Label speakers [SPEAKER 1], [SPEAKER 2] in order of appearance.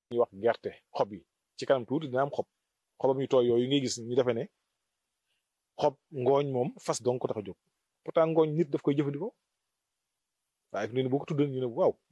[SPEAKER 1] ñuy wax gerte xob yi ci kanam tuuti dina am xobam yu tooy yooyu ngay gis ñu defee ne xob ngooñ moom fas dong ko tax a jóg pourtant ngooñ nit daf koy jëfandikoo waaye fi mu ne boo ko tuddee ñu ne waaw